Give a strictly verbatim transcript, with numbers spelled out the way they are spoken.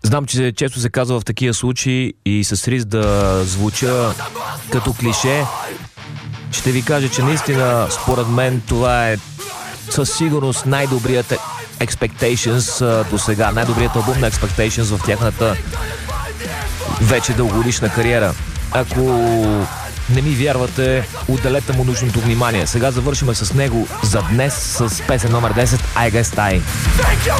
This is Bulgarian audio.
Знам, че често се казва в такива случаи и с риск да звуча като клише, ще ви кажа, че наистина според мен това е със сигурност най-добрият Expectations до сега, най-добрият албум на Expectations в тяхната вече дългогодишна кариера. Ако не ми вярвате, отделете му нужното внимание. Сега завършваме с него за днес с песен номер десет I Guess Die.